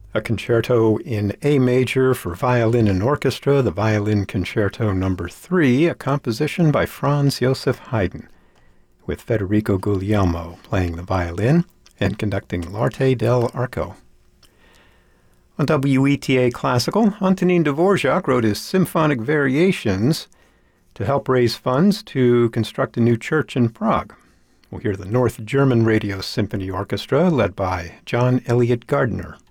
A concerto in A major for violin and orchestra, the Violin Concerto No. 3, a composition by Franz Joseph Haydn, with Federico Guglielmo playing the violin and conducting L'Arte dell'Arco. On WETA Classical, Antonin Dvorak wrote his Symphonic Variations to help raise funds to construct a new church in Prague. We'll hear the North German Radio Symphony Orchestra, led by John Elliott Gardner.